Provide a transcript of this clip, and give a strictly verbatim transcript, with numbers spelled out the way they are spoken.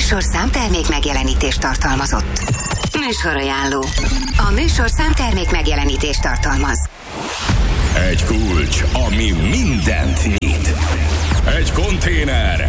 műsorszám termék megjelenítést tartalmazott. Műsorajánló. A műsorszám termék megjelenítést tartalmaz. Egy kulcs, ami mindent nyit. Egy konténer,